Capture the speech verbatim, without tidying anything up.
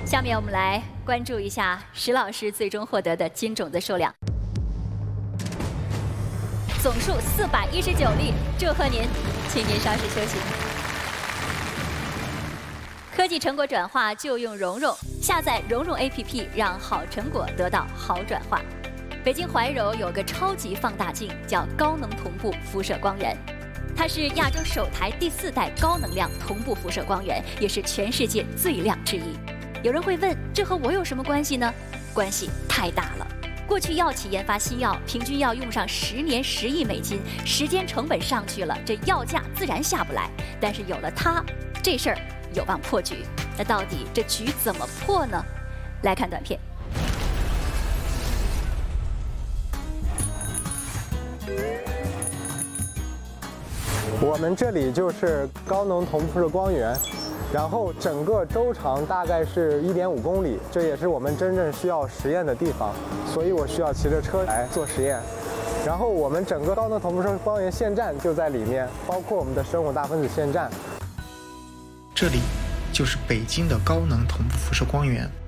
下面我们来关注一下石老师最终获得的金种子数量，总数四百一十九粒，祝贺您，请您稍事休息。科技成果转化就用蓉蓉，下载蓉蓉 A P P， 让好成果得到好转化。北京怀柔有个超级放大镜，叫高能同步辐射光源。 它是亚洲首台第四代高能量同步辐射光源，也是全世界最亮之一。有人会问，这和我有什么关系呢？关系太大了。过去药企研发新药，平均要用上十年十亿美金，时间成本上去了，这药价自然下不来。但是有了它，这事儿有望破局。那到底这局怎么破呢？来看短片。 我们这里就是高能同步辐射光源，然后整个周长大概是一点五公里，这也是我们真正需要实验的地方，所以我需要骑着车来做实验。然后我们整个高能同步辐射光源线站就在里面，包括我们的生物大分子线站。 这里就是北京的高能同步辐射光源。